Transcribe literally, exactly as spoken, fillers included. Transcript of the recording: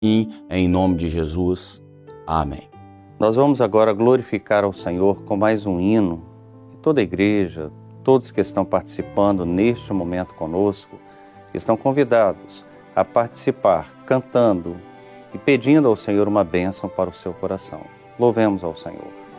E em nome de Jesus. Amém. Nós vamos agora glorificar ao Senhor com mais um hino. E toda a igreja, todos que estão participando neste momento conosco, estão convidados a participar cantando e pedindo ao Senhor uma bênção para o seu coração. Louvemos ao Senhor.